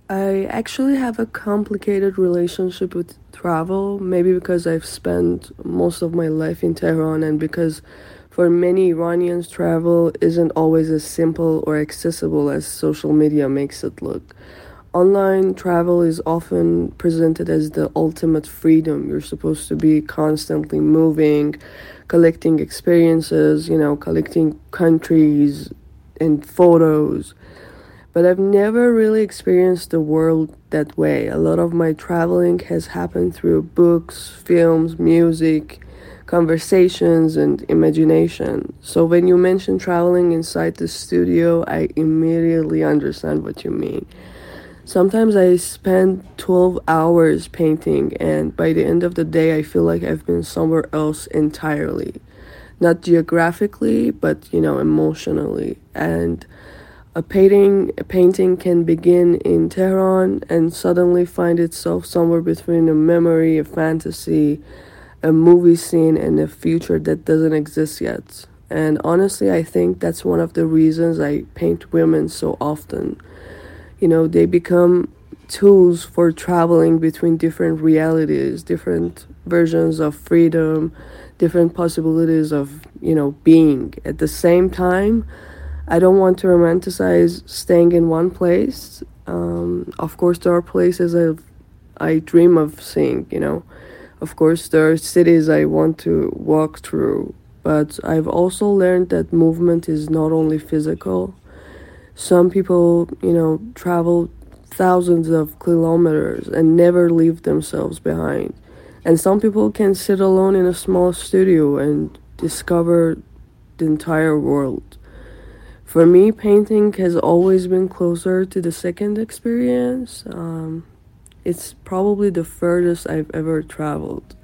I actually have a complicated relationship with travel, maybe because I've spent most of my life in Tehran and because for many Iranians, travel isn't always as simple or accessible as social media makes it look. Online travel is often presented as the ultimate freedom. You're supposed to be constantly moving, collecting experiences, collecting countries and photos. But I've never really experienced the world that way. A lot of my traveling has happened through books, films, music, conversations, and imagination. So when you mention traveling inside the studio, I immediately understand what you mean. Sometimes I spend 12 hours painting, and by the end of the day, I feel like I've been somewhere else entirely. Not geographically, but emotionally. And a painting can begin in Tehran and suddenly find itself somewhere between a memory, a fantasy, a movie scene, and a future that doesn't exist yet. And honestly, I think that's one of the reasons I paint women so often. They become tools for traveling between different realities, different versions of freedom, different possibilities of, being. At the same time, I don't want to romanticize staying in one place. Of course, there are places I dream of seeing. Of course, there are cities I want to walk through. But I've also learned that movement is not only physical. Some people, travel thousands of kilometers and never leave themselves behind. And some people can sit alone in a small studio and discover the entire world. For me, painting has always been closer to the second experience. It's probably the furthest I've ever traveled.